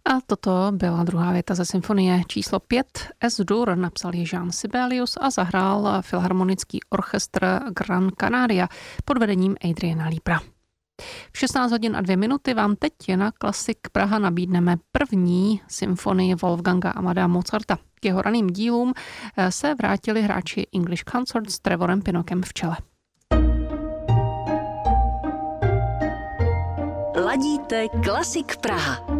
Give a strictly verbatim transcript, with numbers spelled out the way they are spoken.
A toto byla druhá věta ze symfonie číslo pět Es-Dur, napsal ji Jean Sibelius a zahrál Filharmonický orchestr Gran Canaria pod vedením Adriana Liebera. V šestnáct hodin a dvě minuty vám teď na Klasik Praha nabídneme první symfonii Wolfganga Amadea Mozarta. K jeho raným dílům se vrátili hráči English Consort s Trevorem Pinokem v čele. Ladíte Klasik Praha.